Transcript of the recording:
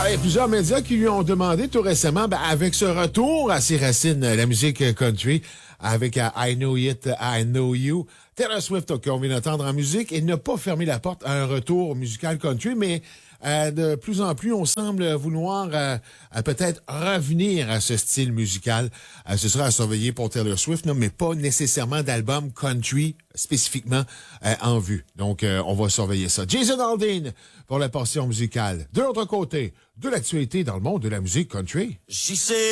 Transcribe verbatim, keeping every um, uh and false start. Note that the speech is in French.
Alors, il y a plusieurs médias qui lui ont demandé tout récemment, ben, avec ce retour à ses racines, la musique country, avec uh, I Know It, I Know You, Taylor Swift, qu'on vient d'entendre en musique, et n'a pas fermé la porte à un retour musical country, mais euh, de plus en plus, on semble vouloir euh, peut-être revenir à ce style musical. Euh, ce sera à surveiller pour Taylor Swift, non, mais pas nécessairement d'album country spécifiquement euh, en vue. Donc, euh, on va surveiller ça. Jason Aldean pour la portion musicale. De l'autre côté, de l'actualité dans le monde de la musique country. She said